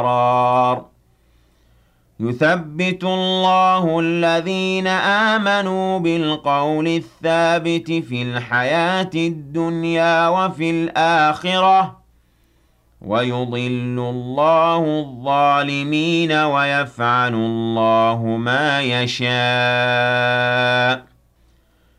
الأبرار يثبت الله الذين آمنوا بالقول الثابت في الحياة الدنيا وفي الآخرة ويضل الله الظالمين ويفعل الله ما يشاء